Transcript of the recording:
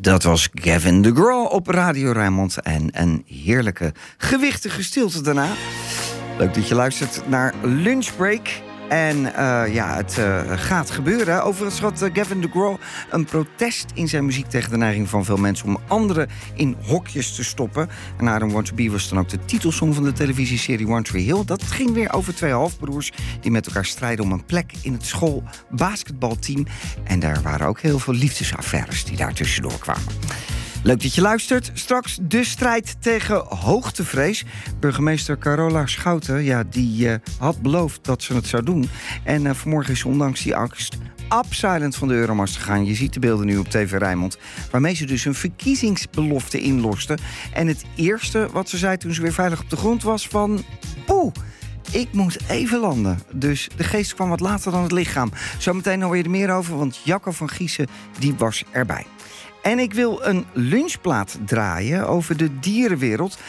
Dat was Gavin DeGraw op Radio Rijnmond. En een heerlijke, gewichtige stilte daarna. Leuk dat je luistert naar Lunchbreak. En het gaat gebeuren. Overigens had Gavin DeGraw een protest in zijn muziek tegen de neiging van veel mensen om anderen in hokjes te stoppen. En I Don't Want To Be was dan ook de titelsong van de televisieserie One Tree Hill. Dat ging weer over twee halfbroers die met elkaar strijden om een plek in het schoolbasketbalteam. En daar waren ook heel veel liefdesaffaires die daar tussendoor kwamen. Leuk dat je luistert. Straks de strijd tegen hoogtevrees. Burgemeester Carola Schouten, die had beloofd dat ze het zou doen. En vanmorgen is ze ondanks die angst silent van de Euromast gegaan. Je ziet de beelden nu op TV Rijnmond. Waarmee ze dus een verkiezingsbelofte inloste. En het eerste wat ze zei toen ze weer veilig op de grond was van... ik moet even landen. Dus de geest kwam wat later dan het lichaam. Zometeen hoor je er meer over, want Jacco van Giezen die was erbij. En ik wil een lunchplaat draaien over de dierenwereld.